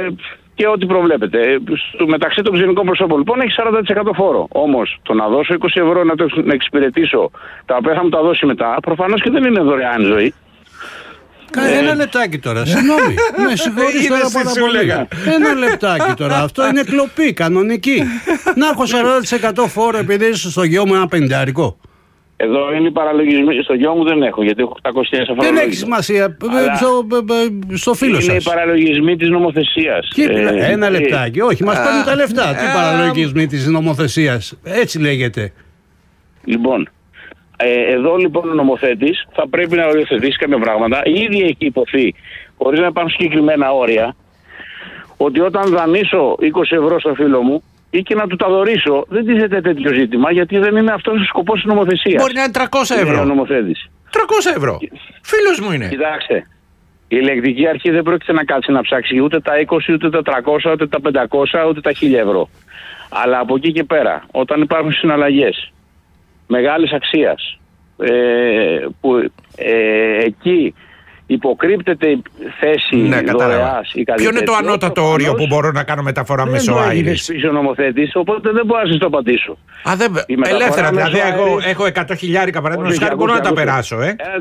και ό,τι προβλέπετε. Μεταξύ των ξενικών προσώπων λοιπόν έχει 40% φόρο. Όμως το να δώσω 20 ευρώ να εξυπηρετήσω, τα οποία θα μου τα δώσει μετά, προφανώς και δεν είναι δωρεάν ζωή. Ένα λεπτάκι τώρα, συγγνώμη. Με συγχωρείς τώρα πάρα πολύ. Ένα λεπτάκι τώρα, αυτό είναι κλοπή κανονική. Να έχω 40% φόρο επειδή είσαι στο γιο μου ένα 50. Εδώ είναι οι παραλογισμοί. Στο γιο μου δεν έχω, γιατί έχω 800.000 ευρώ. Δεν έχει σημασία. Στο φίλο σας. Είναι οι παραλογισμοί της νομοθεσίας. Ένα λεπτάκι. Όχι, μας παίρνουν τα λεφτά. Τι παραλογισμοί της νομοθεσίας. Έτσι λέγεται. Λοιπόν, εδώ λοιπόν ο νομοθέτης θα πρέπει να οριοθετήσει κάποια πράγματα. Ήδη έχει υποθεί, χωρίς να υπάρχουν συγκεκριμένα όρια, ότι όταν δανείσω 20 ευρώ στο φίλο μου ή και να του τα δωρήσω, δεν τίθεται τέτοιο ζήτημα, γιατί δεν είναι αυτός ο σκοπός της νομοθεσίας. Μπορεί να είναι 300 ευρώ. Ο νομοθέτης. 300 ευρώ. Φίλος μου είναι. Κοιτάξτε, η ελεγκτική αρχή δεν πρόκειται να κάτσει να ψάξει ούτε τα 20, ούτε τα 300, ούτε τα 500, ούτε τα 1000 ευρώ. Αλλά από εκεί και πέρα, όταν υπάρχουν συναλλαγές μεγάλης αξίας, που εκεί υποκρύπτεται η θέση δωρεάς ή κάτι. Ποιο είναι το ανώτατο όριο που μπορώ να κάνω μεταφορά μέσω Άιρις? Δεν έχει πίσω ο νομοθέτης, οπότε δεν μπορώ να σας το πατήσω. Ελεύθερα, δηλαδή εγώ έχω 100.000 παραδείγματος χάρη, μπορώ να τα περάσω.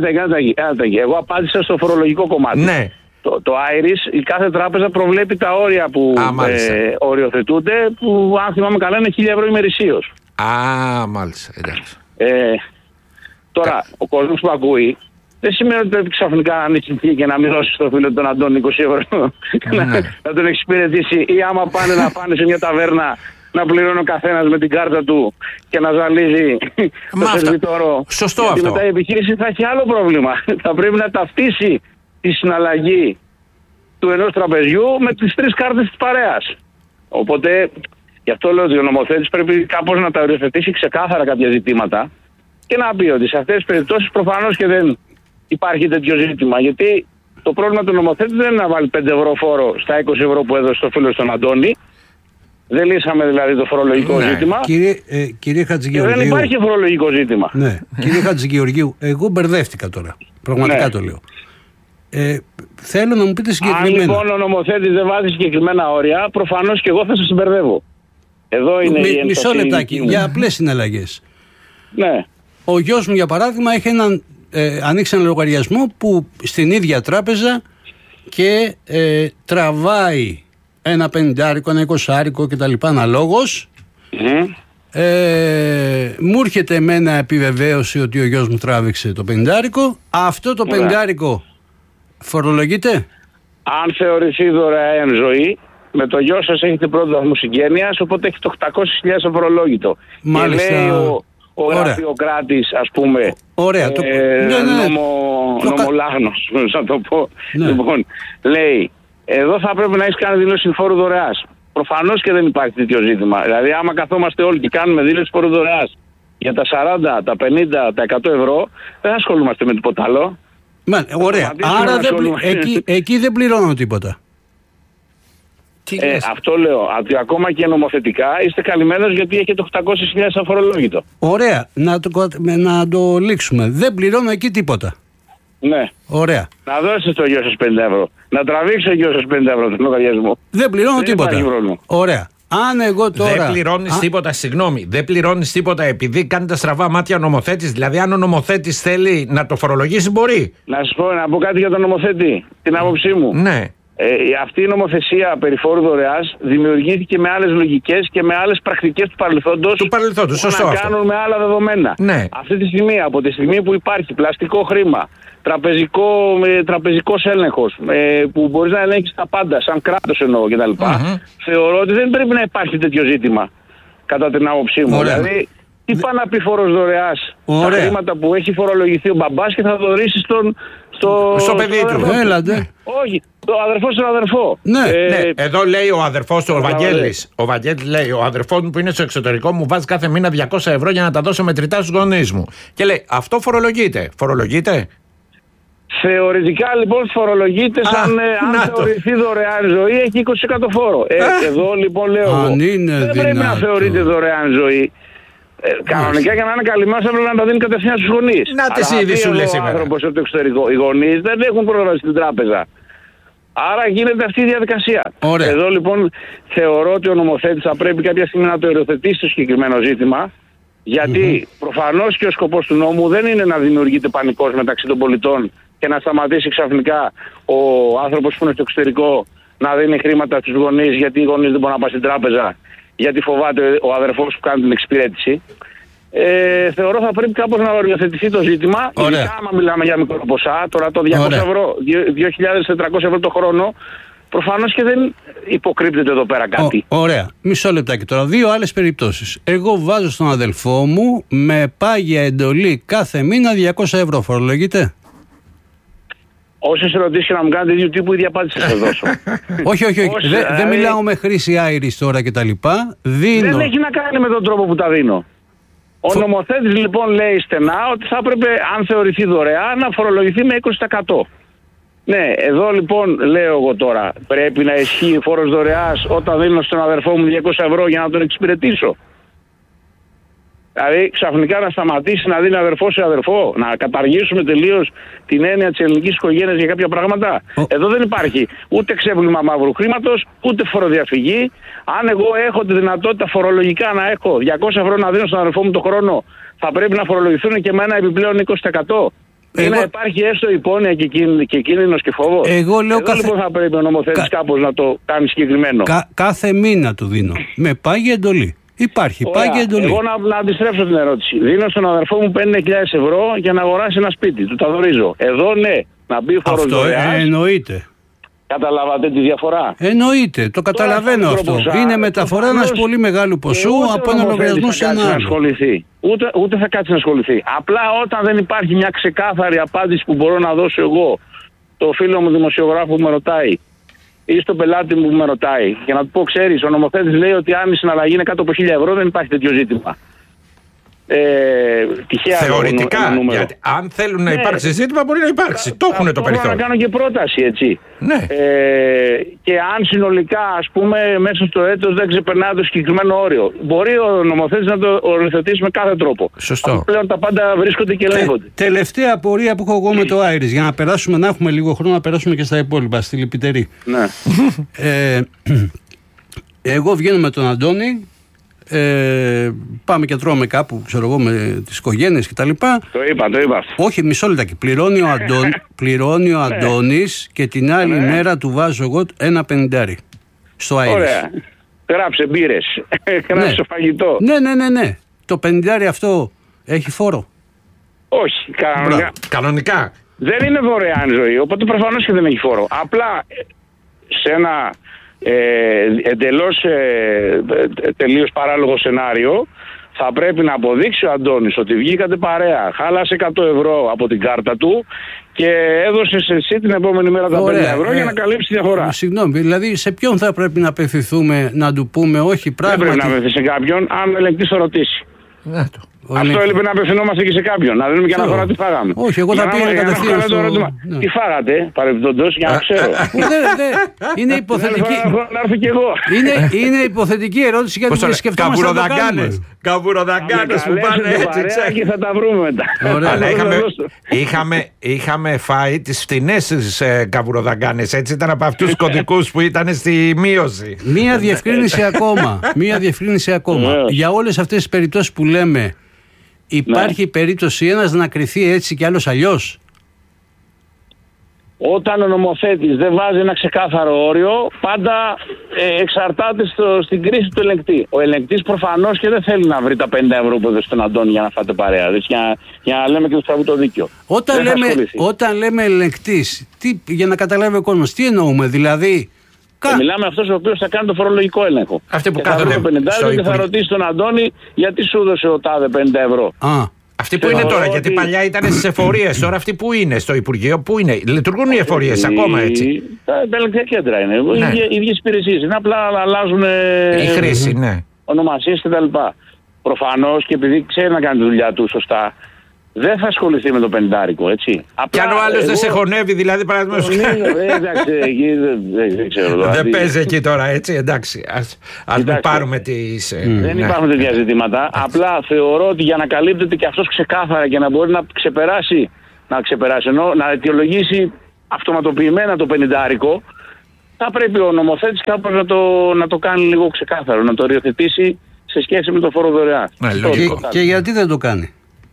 Εγώ απάντησα στο φορολογικό κομμάτι. Ναι. Το Άιρις, η κάθε τράπεζα προβλέπει τα όρια που οριοθετούνται, που αν θυμάμαι καλά είναι 1.000 ευρώ ημερησίως. Μάλιστα, εντάξει. Τώρα, ο κόσμος που ακούει, δεν σημαίνει ότι πρέπει ξαφνικά να ανησυχεί και να μην δώσει στο φίλο τον Αντώνη 20 ευρώ να τον εξυπηρετήσει, ή άμα πάνε να πάνε σε μια ταβέρνα να πληρώνει ο καθένας με την κάρτα του και να ζαλίζει το σερβιτόρο. Σωστό γιατί αυτό. μετά η επιχείρηση θα έχει άλλο πρόβλημα. Θα πρέπει να ταυτίσει τη συναλλαγή του ενός τραπεζιού με τις 3 κάρτες της παρέας. Οπότε, γι' αυτό λέω ότι ο νομοθέτης πρέπει κάπως να τα οριοθετήσει ξεκάθαρα κάποια ζητήματα και να πει ότι σε αυτές τις περιπτώσεις προφανώς και δεν υπάρχει τέτοιο ζήτημα. Γιατί το πρόβλημα του νομοθέτη δεν είναι να βάλει 5 ευρώ φόρο στα 20 ευρώ που έδωσε το φίλο στον Αντώνη. Δεν λύσαμε δηλαδή το φορολογικό ζήτημα. Κύριε Χατζηγεωργίου. Δεν υπάρχει φορολογικό ζήτημα. Ναι, κύριε Χατζηγεωργίου, εγώ μπερδεύτηκα τώρα. Πραγματικά το λέω. Θέλω να μου πείτε συγκεκριμένα. Αν λοιπόν ο νομοθέτης δεν βάζει συγκεκριμένα όρια, προφανώς και εγώ θα σας μπερδεύω. Εδώ είναι η μισό λεπτάκι, για απλές συναλλαγές. Ναι. Ο γιος μου, για παράδειγμα, έχει ανοίξει ένα λογαριασμό που στην ίδια τράπεζα και τραβάει ένα 50, ένα 20 κτλ. Αναλόγως. Μου έρχεται εμένα επιβεβαίωση ότι ο γιος μου τράβηξε το 50. Αυτό το 50 φορολογείται? Αν θεωρηθεί δωρεάν ζωή, με το γιο σας έχετε πρώτο βαθμό συγγένειας, οπότε έχει το 800.000 αφορολόγητο. Μάλιστα. Και λέει ο γραφειοκράτης, ας πούμε, νομολάγνος, να το πω. Ναι. Λοιπόν, λέει, εδώ θα πρέπει να έχεις κάνει δήλωση φόρου δωρεάς. Προφανώς και δεν υπάρχει τέτοιο ζήτημα. Δηλαδή, άμα καθόμαστε όλοι και κάνουμε δήλωση φόρου δωρεάς για τα 40, τα 50, τα 100 ευρώ, δεν ασχολούμαστε με τίποτα άλλο. Ωραία. Άρα εκεί δεν πληρώνω τίποτα. Αυτό λέω. Ότι ακόμα και νομοθετικά είστε καλυμμένος γιατί έχετε 800.000 αφορολόγητο. Ωραία. Να το λήξουμε. Δεν πληρώνω εκεί τίποτα. Ναι. Ωραία. Να δώσετε στο γιο σας 5 ευρώ. Να τραβήξει ο γιο σας 5 ευρώ τον λογαριασμό. Δεν πληρώνω τίποτα. Ωραία. Αν εγώ τώρα. Δεν πληρώνεις τίποτα, συγγνώμη. Δεν πληρώνεις τίποτα επειδή κάνει τα στραβά μάτια ο νομοθέτης. Δηλαδή, αν ο νομοθέτης θέλει να το φορολογήσει, μπορεί. Να πω κάτι για τον νομοθέτη. Την άποψή μου. Ναι. Αυτή η νομοθεσία περί φόρου δωρεάς δημιουργήθηκε με άλλες λογικές και με άλλες πρακτικές του παρελθόντος. Σωστό. Να κάνουν με άλλα δεδομένα. Ναι. Αυτή τη στιγμή, από τη στιγμή που υπάρχει πλαστικό χρήμα, τραπεζικός έλεγχος, που μπορείς να ελέγχεις τα πάντα, σαν κράτος εννοώ κτλ. Θεωρώ ότι δεν πρέπει να υπάρχει τέτοιο ζήτημα, κατά την άποψή μου. Δηλαδή, τι πάει να πει φόρος δωρεάς στα χρήματα που έχει φορολογηθεί ο μπαμπάς και θα δωρήσει στο παιδί του. Έλατε. Όχι, το αδερφό στον αδερφό. Ναι. Εδώ λέει ο αδερφός του, ο Βαγγέλης. Ο Βαγγέλης λέει: ο αδερφός μου που είναι στο εξωτερικό μου βάζει κάθε μήνα 200 ευρώ για να τα δώσω μετρητά στους γονείς μου. Και λέει: αυτό φορολογείται. Φορολογείται. Θεωρητικά λοιπόν φορολογείται σαν αν θεωρηθεί δωρεάν ζωή, έχει 20% φόρο. Εδώ λοιπόν λέω: δεν πρέπει να θεωρείται δωρεάν ζωή. Κανονικά για να είναι καλυμμένος έπρεπε να τα δίνει κατευθείαν στους γονείς. Να τις ήδη σου λέει σήμερα. Ο άνθρωπος από το εξωτερικό. Οι γονείς δεν έχουν πρόσβαση στην τράπεζα. Άρα γίνεται αυτή η διαδικασία. Ωραία. Εδώ λοιπόν θεωρώ ότι ο νομοθέτης θα πρέπει κάποια στιγμή να το υιοθετήσει το συγκεκριμένο ζήτημα, γιατί προφανώς και ο σκοπός του νόμου δεν είναι να δημιουργείται πανικός μεταξύ των πολιτών και να σταματήσει ξαφνικά ο άνθρωπος που είναι στο εξωτερικό να δίνει χρήματα στους γονείς, γιατί οι γονείς δεν μπορούν να πάνε στην τράπεζα, γιατί φοβάται ο αδερφός που κάνει την εξυπηρέτηση. Θεωρώ θα πρέπει κάπως να οριοθετηθεί το ζήτημα. Ειδικά άμα μιλάμε για μικρό ποσά, τώρα το 200 ευρώ, 2.400 ευρώ το χρόνο, προφανώς και δεν υποκρύπτεται εδώ πέρα κάτι. Ωραία. Μισό λεπτάκι τώρα. Δύο άλλες περιπτώσεις. Εγώ βάζω στον αδελφό μου με πάγια εντολή κάθε μήνα 200 ευρώ. Φορολογείται? Όσες ερωτήσεις να μου κάνετε ίδιου τύπου, ίδια απάντηση θα δώσω. Όχι. Δεν μιλάω με χρήση άιρης τώρα και τα λοιπά. Δεν έχει να κάνει με τον τρόπο που τα δίνω. Ο νομοθέτης λοιπόν λέει στενά ότι θα έπρεπε, αν θεωρηθεί δωρεά, να φορολογηθεί με 20%. Ναι, εδώ λοιπόν λέω εγώ τώρα, πρέπει να ισχύει φόρος δωρεάς όταν δίνω στον αδερφό μου 200 ευρώ για να τον εξυπηρετήσω. Δηλαδή ξαφνικά να σταματήσει να δίνει αδερφό σε αδερφό, να καταργήσουμε τελείως την έννοια της ελληνικής οικογένειας για κάποια πράγματα. Εδώ δεν υπάρχει ούτε ξέπλυμα μαύρου χρήματος, ούτε φοροδιαφυγή. Αν εγώ έχω τη δυνατότητα φορολογικά να έχω 200 ευρώ να δίνω στον αδερφό μου το χρόνο, θα πρέπει να φορολογηθούν και με ένα επιπλέον 20%. Ή να υπάρχει έστω υπόνοια και κίνδυνος και φόβος. Εγώ λέω λοιπόν θα πρέπει ο νομοθέτης κάπως να το κάνει συγκεκριμένο. Κάθε μήνα του δίνω. Με πάγια εντολή. Υπάρχει πάγια εντολή. Εγώ να αντιστρέψω την ερώτηση. Δίνω στον αδερφό μου 50.000 ευρώ για να αγοράσει ένα σπίτι. Του τα δωρίζω. Εδώ ναι, να μπει φόρος δωρεάς. Αυτό εννοείται. Καταλάβατε τη διαφορά? Εννοείται, το καταλαβαίνω αυτό. Είναι μεταφορά ενός πολύ μεγάλου ποσού από ένα λογαριασμό σε ένα άλλο. Ούτε θα κάτσει να ασχοληθεί. Απλά όταν δεν υπάρχει μια ξεκάθαρη απάντηση που μπορώ να δώσω εγώ, το φίλο μου δημοσιογράφο που με ρωτάει, ή στο πελάτη μου που με ρωτάει, και να του πω, ξέρεις, ο νομοθέτης λέει ότι αν η συναλλαγή είναι κάτω από 1.000 ευρώ δεν υπάρχει τέτοιο ζήτημα. Τυχαία θεωρητικά, γιατί αν θέλουν να υπάρξει ζήτημα μπορεί να υπάρξει. Το έχουν το περιθώριο. Να κάνω και πρόταση, έτσι. Ναι. Και αν συνολικά, ας πούμε, μέσα στο έτος δεν ξεπερνάει το συγκεκριμένο όριο, μπορεί ο νομοθέτης να το οριοθετήσει με κάθε τρόπο. Σωστό. Πλέον τα πάντα βρίσκονται και λέγονται. Τελευταία απορία που έχω εγώ με το Άιρις, για να περάσουμε, να έχουμε λίγο χρόνο να περάσουμε και στα υπόλοιπα, στη λυπητερή. Ναι. Εγώ βγαίνω με τον Αντώνη. Πάμε και τρώμε κάπου, ξέρω εγώ, με τις οικογένειες κτλ. Το είπα. Όχι, μισό λεπτάκι. Πληρώνει ο Αντώνης και την άλλη μέρα του βάζω εγώ ένα 50 στο Άιρις. Ωραία. Γράψε μπύρες. Γράψε φαγητό. Ναι. Το 50 αυτό έχει φόρο? Όχι, κανονικά. Δεν είναι δωρεάν ζωή, οπότε προφανώς και δεν έχει φόρο. Απλά σε ένα εντελώς τελείως παράλογο σενάριο θα πρέπει να αποδείξει ο Αντώνης ότι βγήκατε παρέα, χάλασε 100 ευρώ από την κάρτα του και έδωσες εσύ την επόμενη μέρα τα 5 ευρώ για να καλύψει τη διαφορά. Συγγνώμη, δηλαδή σε ποιον θα πρέπει να απευθυνθούμε, να του πούμε όχι πράγματι? Δεν πρέπει να απευθυνθεί σε κάποιον, αν ελεγκτής το ρωτήσει. Αυτό έλειπε να απευθυνόμαστε και σε κάποιον. Να δίνουμε και αναφορά τι φάγαμε. Όχι, εγώ θα πήγα κατευθείαν στο ερώτημα. Τι φάγατε, παρεμπιπτόντως, για να ξέρω. Είναι υποθετική. Να έρθω κι εγώ. Είναι υποθετική ερώτηση γιατί δεν σκεφτόμαστε να το κάνουμε. Καβουροδαγκάνες που πάνε έτσι. Και θα τα βρούμε μετά. Αλλά είχαμε φάει τις φτηνές καβουροδαγκάνες. Έτσι ήταν από αυτούς τους κωδικούς που ήταν στη μείωση. Μία διευκρίνηση ακόμα. Για όλες αυτές τις περιπτώσεις που λέμε, υπάρχει περίπτωση ένας να κριθεί έτσι και άλλος αλλιώς? Όταν ο νομοθέτης δεν βάζει ένα ξεκάθαρο όριο, πάντα εξαρτάται στην κρίση του ελεγκτή. Ο ελεγκτής προφανώς και δεν θέλει να βρει τα 50 ευρώ που έδωσε στον Αντώνη για να φάτε παρέα. Για να λέμε και το στραβού το δίκιο. Όταν λέμε ελεγκτής, για να καταλάβει ο κόσμος, τι εννοούμε, δηλαδή? Μιλάμε αυτός ο οποίος θα κάνει το φορολογικό έλεγχο. Αυτοί που κάθονται στο 50 και θα ρωτήσει τον Αντώνη γιατί σου έδωσε ο τάδε 50 ευρώ. Αυτοί που είναι τώρα, γιατί παλιά ήταν στις εφορίες, τώρα αυτοί που είναι στο Υπουργείο, που είναι, λειτουργούν οι εφορίες ακόμα έτσι? Τα ελεγκτικά κέντρα είναι, οι ίδιες υπηρεσίες, είναι απλά αλλάζουν η χρήση, ναι, ονομασίες κτλ. Προφανώς και επειδή ξέρει να κάνει τη δουλειά του σωστά, δεν θα ασχοληθεί με το 50, έτσι. Κι αν ο άλλος δεν σε χωνεύει, δηλαδή παραδείγματος. Εντάξει, εκεί δεν ξέρω. Δεν παίζει εκεί τώρα, έτσι, εντάξει. Ας μην πάρουμε τις. Δεν υπάρχουν τέτοια ζητήματα. Απλά θεωρώ ότι για να καλύπτεται και αυτός ξεκάθαρα και να μπορεί να ξεπεράσει, ενώ να αιτιολογήσει αυτοματοποιημένα το 50, θα πρέπει ο νομοθέτης κάπως να το κάνει λίγο ξεκάθαρο, να το οριοθετήσει σε σχέση με το φόρο δωρεάς. Και γιατί δεν το κάνει?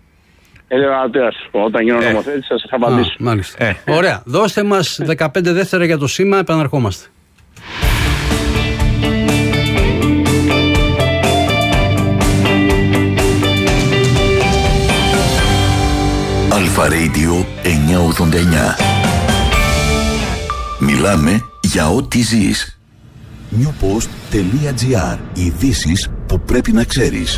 Όταν γίνω νομοθέτης θα σας απαντήσω. Μάλιστα. Ωραία. Δώστε μας 15 δεύτερα για το σήμα, επαναρχόμαστε. Αλφα Radio 989. Μιλάμε για ό,τι ζεις. newpost.gr. Ειδήσεις που πρέπει να ξέρεις.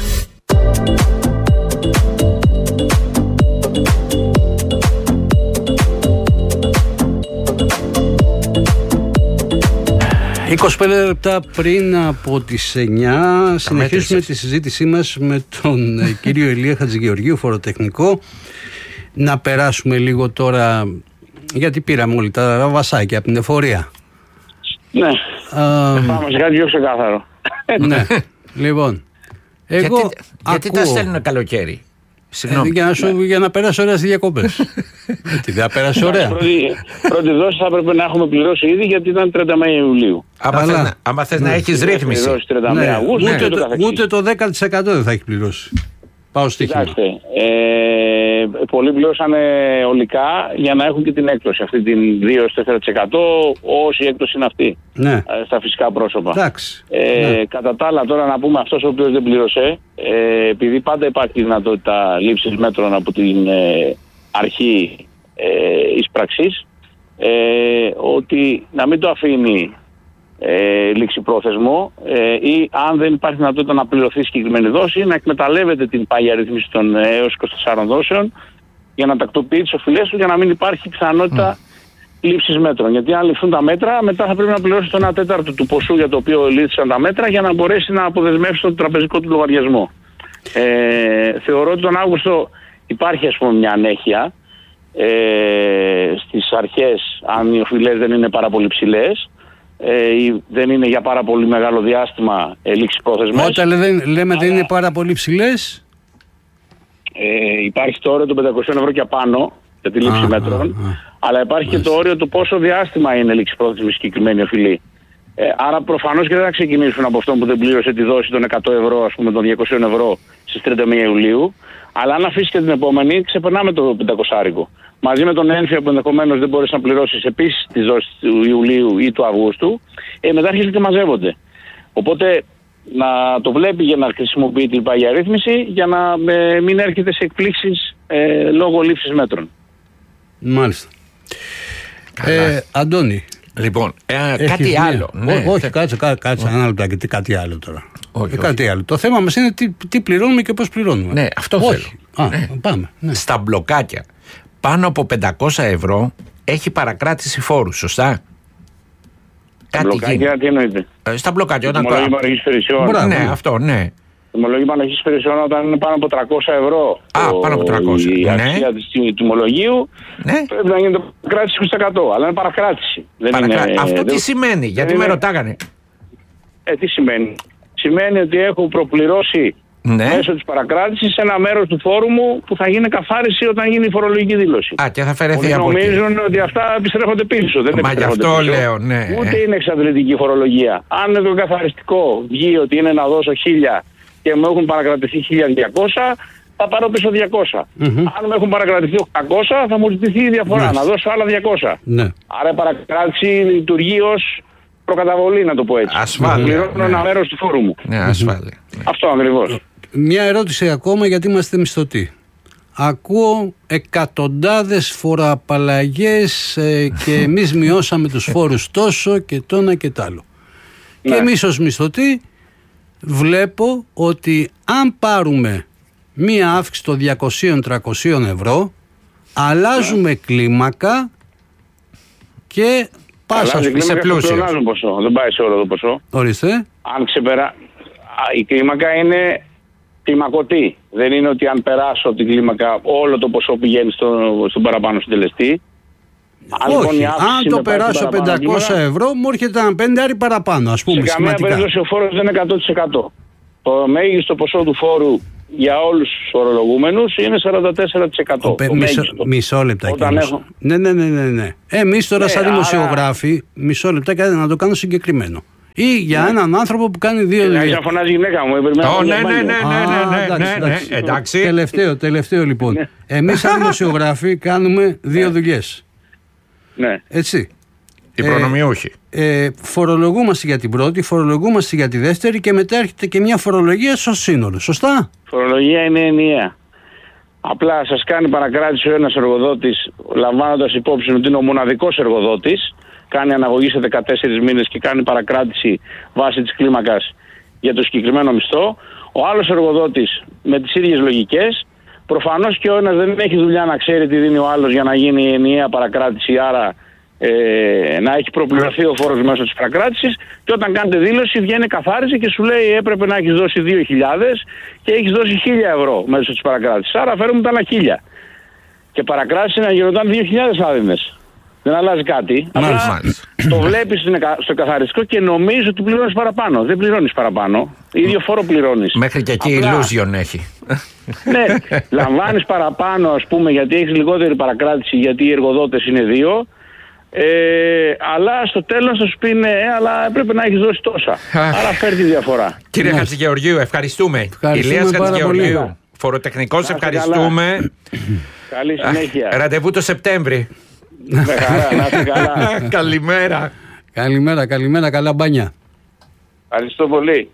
«25 λεπτά πριν από τις 9 συνεχίσουμε τη συζήτησή μας με τον κύριο Ηλία Χατζηγεωργίου, φοροτεχνικό. Να περάσουμε λίγο τώρα, γιατί πήραμε όλοι τα βασάκια από την εφορία. Ναι, πάμε σε κάτι πιο ξεκάθαρο. Ναι, λοιπόν, εγώ γιατί τα στέλνουν καλοκαίρι? Για να περάσει ωραία στις διακοπές. Τι δεν πέρασε ωραία. Πρώτη δόση θα έπρεπε να έχουμε πληρώσει ήδη, γιατί ήταν 30 Ιουλίου. Άμα θες να έχεις ρύθμιση. Ούτε το 10% δεν θα έχει πληρώσει. Πάω στοίχημα. Κοιτάξτε, πολλοί πληρώσανε ολικά για να έχουν και την έκπτωση, αυτή την 2-4%, όση έκπτωση είναι αυτή, στα φυσικά πρόσωπα. Κατά τα άλλα, τώρα να πούμε, αυτός ο οποίος δεν πλήρωσε, επειδή πάντα υπάρχει δυνατότητα λήψης μέτρων από την αρχή εισπραξής, ότι να μην το αφήνει ληξιπρόθεσμο, ή αν δεν υπάρχει δυνατότητα να πληρωθεί συγκεκριμένη δόση, να εκμεταλλεύεται την πάγια ρύθμιση των έως 24 δόσεων για να τακτοποιεί τις οφειλές του, για να μην υπάρχει πιθανότητα λήψης μέτρων. Γιατί αν ληφθούν τα μέτρα, μετά θα πρέπει να πληρώσει το 1/4 του ποσού για το οποίο λήφθησαν τα μέτρα, για να μπορέσει να αποδεσμεύσει τον τραπεζικό του λογαριασμό. Θεωρώ ότι τον Αύγουστο υπάρχει, ας πούμε, μια ανέχεια στις αρχές, αν οι οφειλές δεν είναι πάρα πολύ ψηλές, δεν είναι για πάρα πολύ μεγάλο διάστημα ληξιπρόθεσμες. Όταν λέμε δεν είναι πάρα πολύ ψηλές, υπάρχει το όριο των 500 ευρώ και απάνω για τη λήψη μέτρων, αλλά υπάρχει και το όριο του πόσο διάστημα είναι ληξιπρόθεσμη συγκεκριμένη οφειλή. Άρα προφανώς και δεν θα ξεκινήσουν από αυτόν που δεν πλήρωσε τη δόση των 100 ευρώ, ας πούμε, των 200 ευρώ στις 31 Ιουλίου, αλλά αν αφήσει και την επόμενη, ξεπερνάμε το 500. Μαζί με τον ένφια που ενδεχομένως δεν μπορείς να πληρώσεις επίσης τις δόσεις του Ιουλίου ή του Αυγούστου, μετά αρχίζουν και μαζεύονται. Οπότε να το βλέπει για να χρησιμοποιεί την πάγια ρύθμιση, για να μην έρχεται σε εκπλήξεις λόγω λήψης μέτρων. Μάλιστα. Αντώνη. Λοιπόν, κάτι άλλο. Όχι, κάτσε ένα λεπτάκι, κάτι άλλο τώρα. Κάτι άλλο. Το θέμα μας είναι τι πληρώνουμε και πώς πληρώνουμε. Ναι, αυτό θέλω. Πάμε. Στα μπλοκάκια πάνω από 500 ευρώ έχει παρακράτηση φόρου, σωστά? Στα μπλοκάκια τι εννοείται? Στα μπλοκάκια. Το τιμολόγιο παροχής υπηρεσιών. Ναι, αυτό, ναι. Το τιμολόγιο παροχής υπηρεσιών, όταν είναι πάνω από 300 ευρώ πάνω από 300, η αξία του τιμολογίου, πρέπει να γίνεται παρακράτηση 20%. Αλλά είναι παρακράτηση. Αυτό τι σημαίνει? Γιατί με ρωτάγανε. Τι σημαίνει? Σημαίνει ότι έχω προπληρώσει μέσω της παρακράτησης ένα μέρος του φόρου μου που θα γίνει καθάριση όταν γίνει η φορολογική δήλωση. Και θα φερεθεί από εκεί. Νομίζουν ότι αυτά επιστρέφονται πίσω. Μα γι' αυτό λέω, ναι. Ούτε είναι εξαντλητική φορολογία. Αν το καθαριστικό βγει ότι είναι να δώσω 1.000 και μου έχουν παρακρατηθεί 1.200, θα πάρω πίσω 200. Αν μου έχουν παρακρατηθεί 800, θα μου ζητηθεί η διαφορά, να δώσω άλλα 200. Άρα η παρακράτηση λειτουργεί ως προκαταβολή, να το πω έτσι. Ασφάλεια. Πληρώνω ένα μέρος του φόρου μου. Ναι, ασφάλεια. Αυτό ακριβώς. Μια ερώτηση ακόμα, γιατί είμαστε μισθωτοί. Ακούω εκατοντάδες φοροαπαλλαγές και εμείς μειώσαμε τους φόρους τόσο και το ένα και τ' άλλο. Και εμείς ως μισθωτοί βλέπω ότι αν πάρουμε μία αύξηση των 200-300 ευρώ, αλλάζουμε κλίμακα και πάσα σε πλούσιο. Δεν πάει σε όλο το ποσό. Ορίστε. Αν η κλίμακα είναι κλιμακωτή. Δεν είναι ότι αν περάσω την κλίμακα όλο το ποσό πηγαίνει στον παραπάνω συντελεστή. Όχι, αν το περάσω 500 ευρώ μου έρχεται ένα 5 παραπάνω, ας πούμε. Σε καμία περίπτωση ο φόρος δεν είναι 100%. Το μέγιστο ποσό του φόρου για όλους τους φορολογούμενους είναι 44%. Μισό λεπτά. Ναι. Εμείς τώρα σαν δημοσιογράφοι, μισό λεπτά να το κάνω συγκεκριμένο. Ή για έναν άνθρωπο που κάνει 2 δουλειές. Να φωνάζει η γυναίκα μου. Ναι. Εντάξει. Τελευταίο λοιπόν. Εμείς σαν δημοσιογράφοι κάνουμε 2 δουλειές. Ναι. Έτσι. Οι προνομιούχοι. Φορολογούμαστε για την πρώτη, φορολογούμαστε για τη δεύτερη και μετά έρχεται και μια φορολογία στο σύνολο. Σωστά. Φορολογία είναι ενιαία. Απλά σας κάνει παρακράτηση ο ένας εργοδότης, λαμβάνοντας υπόψη ότι είναι ο μοναδικός εργοδότης, κάνει αναγωγή σε 14 μήνες και κάνει παρακράτηση βάσει της κλίμακας για το συγκεκριμένο μισθό. Ο άλλος εργοδότης με τις ίδιες λογικές, προφανώς και ο ένας δεν έχει δουλειά να ξέρει τι δίνει ο άλλος για να γίνει η ενιαία παρακράτηση, άρα να έχει προπληρωθεί ο φόρος μέσω της παρακράτησης, και όταν κάνετε δήλωση βγαίνει καθάριση και σου λέει έπρεπε να έχεις δώσει 2.000 και έχεις δώσει 1.000 ευρώ μέσω της παρακράτησης, άρα φέρουμε τα άλλα 1.000 και παρακράτηση να γινόταν 2.000 άδεινες. Δεν αλλάζει κάτι. Απλά το βλέπεις στο καθαριστικό και νομίζεις ότι πληρώνεις παραπάνω. Δεν πληρώνεις παραπάνω. Ίδιο φόρο πληρώνεις. Μέχρι και εκεί illusion έχει. Ναι, λαμβάνεις παραπάνω, ας πούμε, γιατί έχεις λιγότερη παρακράτηση, γιατί οι εργοδότες είναι 2. Αλλά στο τέλος θα σου πει ναι, αλλά πρέπει να έχεις δώσει τόσα. Άρα φέρει τη διαφορά. Κύριε Χατζηγεωργίου, ευχαριστούμε. Ηλίας Χατζηγεωργίου, φοροτεχνικός, ευχαριστούμε. Καλή συνέχεια. Ραντεβού το Σεπτέμβρη. Με χαρά, να είστε καλά. Καλημέρα. Καλημέρα, καλά μπάνια. Ευχαριστώ πολύ.